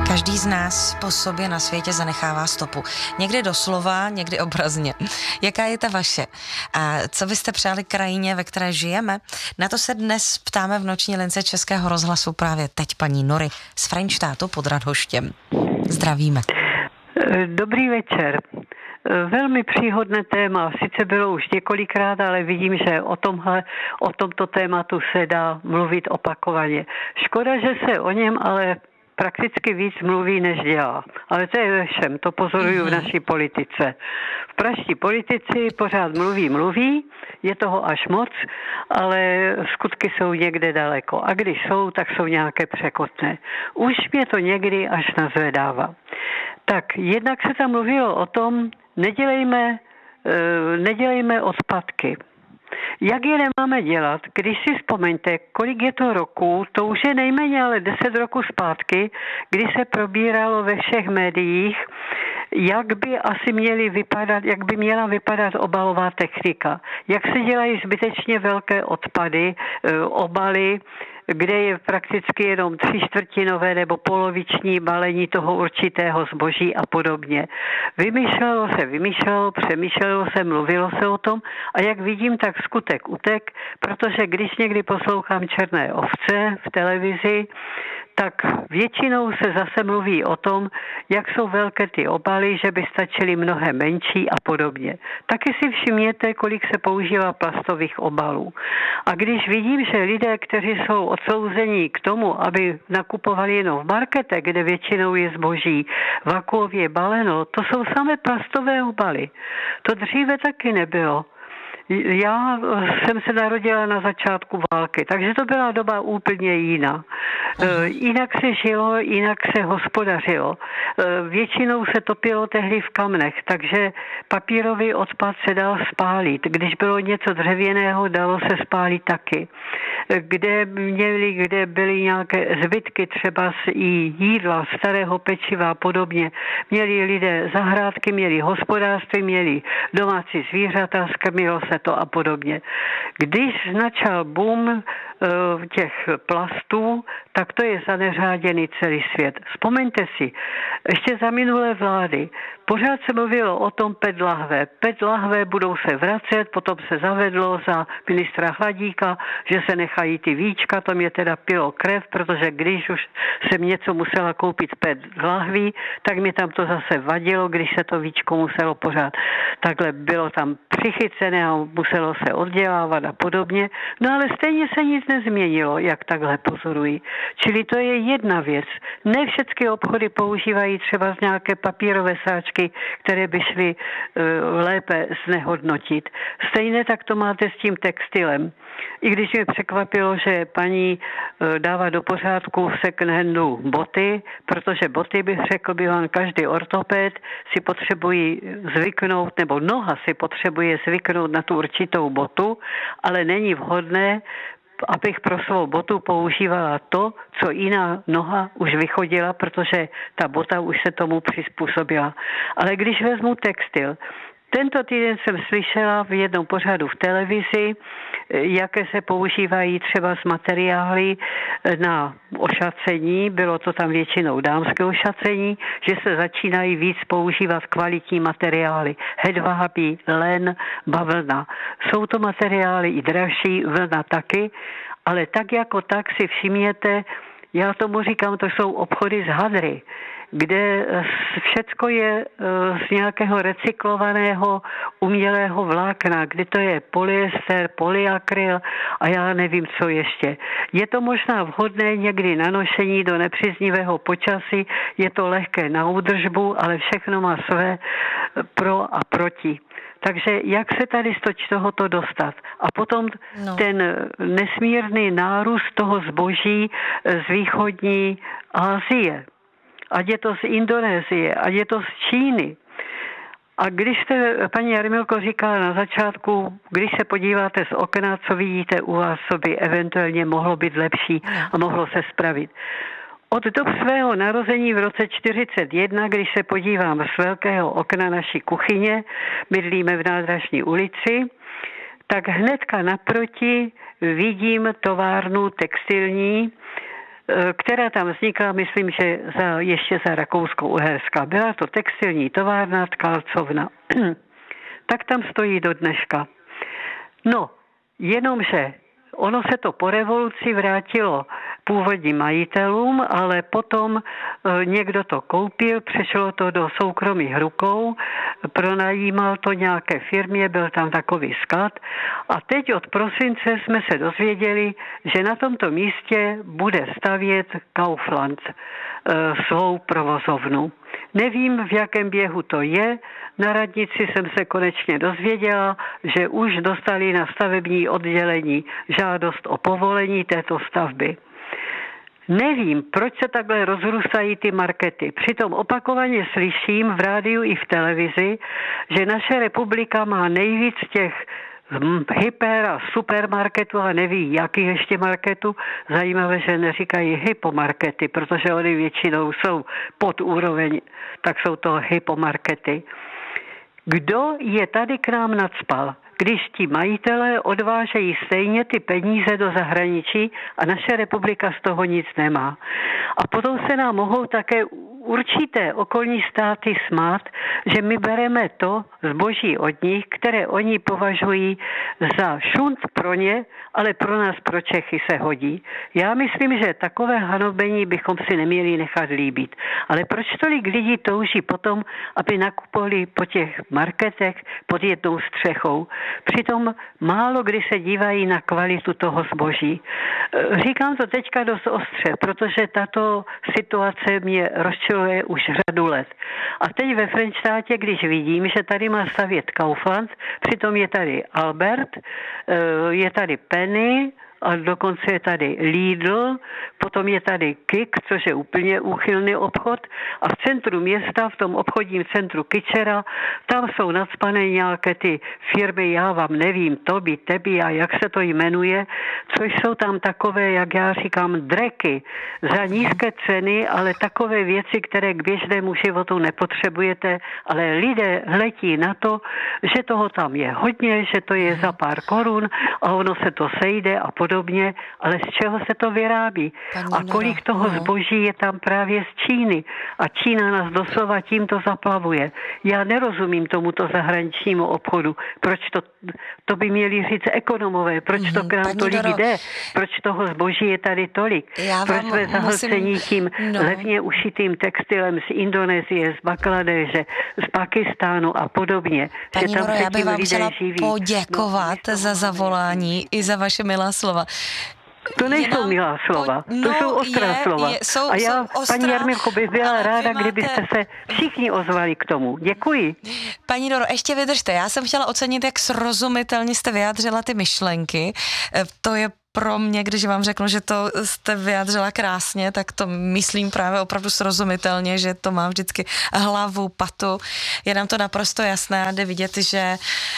Každý z nás po sobě na světě zanechává stopu. Někdy doslova, někdy obrazně. Jaká je ta vaše? A co byste přáli krajině, ve které žijeme? Na to se dnes ptáme v noční lince Českého rozhlasu právě teď paní Nory z Frenštátu pod Radhoštěm. Zdravíme. Dobrý večer. Velmi příhodné téma, sice bylo už několikrát, ale vidím, že o tomto tématu se dá mluvit opakovaně. Škoda, že se o něm ale prakticky víc mluví, než dělá. Ale to je ve všem, to pozoruju v naší politice. V pražští politici pořád mluví, je toho až moc, ale skutky jsou někde daleko. A když jsou, tak jsou nějaké překotné. Už mě to někdy až nazvedává. Tak jednak se tam mluvilo o tom, nedělejme odpadky. Jak je nemáme dělat? Když si vzpomeňte, kolik je to roku, to už je nejméně ale 10 roků zpátky, kdy se probíralo ve všech médiích, jak by měla vypadat obalová technika. Jak se dělají zbytečně velké odpady, obaly, kde je prakticky jenom 3/4 nebo poloviční balení toho určitého zboží a podobně. Přemýšlelo se, mluvilo se o tom a jak vidím, tak skutek utek, protože když někdy poslouchám Černé ovce v televizi, tak většinou se zase mluví o tom, jak jsou velké ty obaly, že by stačily mnohem menší a podobně. Taky si všimněte, kolik se používá plastových obalů. A když vidím, že lidé, kteří jsou odsouzení k tomu, aby nakupovali jenom v marketech, kde většinou je zboží vakuově baleno, to jsou samé plastové obaly. To dříve taky nebylo. Já jsem se narodila na začátku války, takže to byla doba úplně jiná. Jinak se žilo, jinak se hospodařilo. Většinou se topilo tehdy v kamnech, takže papírový odpad se dal spálit. Když bylo něco dřevěného, dalo se spálit taky. Kde byly nějaké zbytky, třeba i jídla, starého pečiva a podobně, měli lidé zahrádky, měli hospodářství, měli domácí zvířata, skrmilo se to a podobně. Když začal boom těch plastů, tak to je zaneřáděný celý svět. Vzpomeňte si, ještě za minulé vlády pořád se mluvilo o tom PET lahve. PET lahve budou se vracet, potom se zavedlo za ministra Hladíka, že se nechají ty víčka, to mě teda pilo krev, protože když už jsem něco musela koupit PET lahví, tak mi tam to zase vadilo, když se to víčko muselo pořád. Takhle bylo tam přichycené a muselo se oddělávat a podobně. No ale stejně se nic nezměnilo, jak takhle pozorují. Čili to je jedna věc. Ne všechny obchody používají třeba z nějaké papírové sáčky, které by šly lépe znehodnotit. Stejně tak to máte s tím textilem. I když mě překvapilo, že paní dává do pořádku v second handu boty, protože boty, bych řekl, by vám každý ortoped si potřebují zvyknout, nebo noha si potřebuje zvyknout na tu určitou botu, ale není vhodné, abych pro svou botu používala to, co jiná noha už vychodila, protože ta bota už se tomu přizpůsobila. Ale když vezmu textil, tento týden jsem slyšela v jednom pořadu v televizi, jaké se používají třeba z materiály na ošacení, bylo to tam většinou dámské ošacení, že se začínají víc používat kvalitní materiály, hedvábí, len, bavlna. Jsou to materiály i dražší, vlna taky, ale tak jako tak si všimněte, já tomu říkám, to jsou obchody z hadry, kde všecko je z nějakého recyklovaného umělého vlákna, kde to je polyester, polyakryl a já nevím, co ještě. Je to možná vhodné někdy na nošení do nepříznivého počasí, je to lehké na údržbu, ale všechno má své pro a proti. Takže jak se tady z tohoto dostat? A potom ten nesmírný nárůst toho zboží z východní Asie. Ať je to z Indonésie, ať je to z Číny. A když jste, paní Jarmilko, říkala na začátku, když se podíváte z okna, co vidíte u vás, co by eventuálně mohlo být lepší a mohlo se spravit. Od dob svého narození v roce 1941, když se podívám z velkého okna naší kuchyně, bydlíme v Nádražní ulici, tak hnedka naproti vidím továrnu textilní, která tam vznikla, myslím, že ještě za Rakousko-Uherska. Byla to textilní továrna, tkalcovna. Tak tam stojí do dneška. No, jenomže ono se to po revoluci vrátilo původním majitelům, ale potom někdo to koupil, přešlo to do soukromých rukou, pronajímal to nějaké firmě, byl tam takový sklad a teď od prosince jsme se dozvěděli, že na tomto místě bude stavět Kaufland svou provozovnu. Nevím, v jakém běhu to je. Na radnici jsem se konečně dozvěděla, že už dostali na stavební oddělení žádost o povolení této stavby. Nevím, proč se takhle rozrůstají ty markety. Přitom opakovaně slyším v rádiu i v televizi, že naše republika má nejvíc těch hyper a supermarketu a neví, jaký ještě marketu. Zajímavé, že neříkají hypomarkety, protože oni většinou jsou pod úroveň, tak jsou to hypomarkety. Kdo je tady k nám nacpal? Když ti majitelé odvážejí stejně ty peníze do zahraničí a naše republika z toho nic nemá. A potom se nám mohou také určité okolní státy smát, že my bereme to zboží od nich, které oni považují za šunt pro ně, ale pro nás, pro Čechy se hodí. Já myslím, že takové hanobení bychom si neměli nechat líbit. Ale proč tolik lidí touží potom, aby nakupovali po těch marketech pod jednou střechou? Přitom málo kdy se dívají na kvalitu toho zboží. Říkám to teďka dost ostře, protože tato situace mě rozčiluje už řadu let. A teď ve Frenštátě, když vidím, že tady má stavět Kaufland, přitom je tady Albert, je tady Penny, a dokonce je tady Lidl, potom je tady Kik, což je úplně úchylný obchod a v centru města, v tom obchodním centru Kyčera, tam jsou nacpané nějaké ty firmy, já vám nevím, Toby, Tebi a jak se to jmenuje, což jsou tam takové, jak já říkám, dreky za nízké ceny, ale takové věci, které k běžnému životu nepotřebujete, ale lidé hletí na to, že toho tam je hodně, že to je za pár korun a ono se to sejde a podobně, ale z čeho se to vyrábí? A kolik toho zboží je tam právě z Číny? A Čína nás doslova tímto zaplavuje. Já nerozumím tomuto zahraničnímu obchodu. Proč to by měli říct ekonomové? Proč to k nám tolik jde? Proč toho zboží je tady tolik? Proč jsme zahlcení tím levně ušitým textilem z Indonésie, z Bangladéše, z Pakistánu a podobně? Paní Noro, já bych vám chtěla poděkovat za zavolání i za vaše milá slova. To nejsou milá slova, to jsou ostrá slova. A já, paní Jarmilko, bych byla ráda, kdybyste se všichni ozvali k tomu. Děkuji. Paní Noro, ještě vydržte. Já jsem chtěla ocenit, jak srozumitelně jste vyjádřila ty myšlenky. To je pro mě, když vám řeknu, že to jste vyjádřila krásně, tak to myslím právě opravdu srozumitelně, že to má vždycky hlavu, patu. Je nám to naprosto jasné a jde vidět, že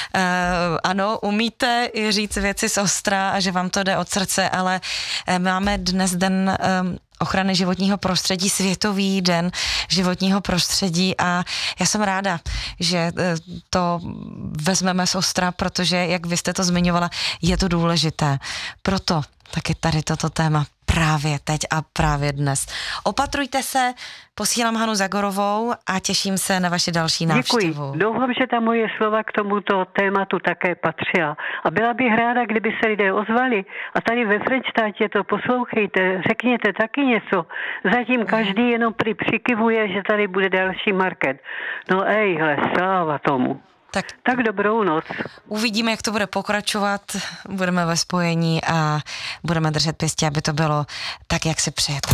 ano, umíte i říct věci z ostra a že vám to jde od srdce, ale máme dnes den ochrany životního prostředí, Světový den životního prostředí a já jsem ráda, že to vezmeme z ostra, protože, jak vy jste to zmiňovala, je to důležité. Proto taky tady toto téma právě teď a právě dnes. Opatrujte se, posílám Hanu Zagorovou a těším se na vaši další návštěvu. Děkuji. Doufám, že ta moje slova k tomuto tématu také patřila. A byla bych ráda, kdyby se lidé ozvali. A tady ve Frenštátě to poslouchejte, řekněte taky něco. Zatím každý jenom přikivuje, že tady bude další market. No ejhle, sláva tomu. Tak dobrou noc. Uvidíme, jak to bude pokračovat, budeme ve spojení a budeme držet pěstí, aby to bylo tak, jak si přejete.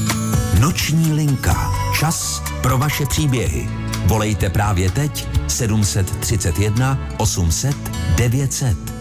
Noční linka. Čas pro vaše příběhy. Volejte právě teď 731 800 900.